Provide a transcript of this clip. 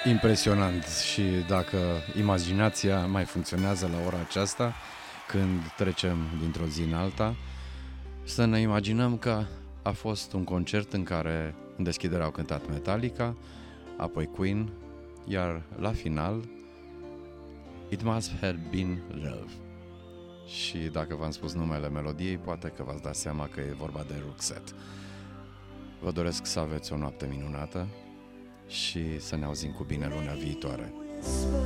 Impresionant. Și dacă imaginația mai funcționează la ora aceasta, când trecem dintr-o zi în alta, să ne imaginăm că a fost un concert în care în deschidere au cântat Metallica, apoi Queen, iar la final It Must Have Been Love. Și dacă v-am spus numele melodiei, poate că v-ați dat seama că e vorba de Roxette. Vă doresc să aveți o noapte minunată și să ne auzim cu bine luna viitoare.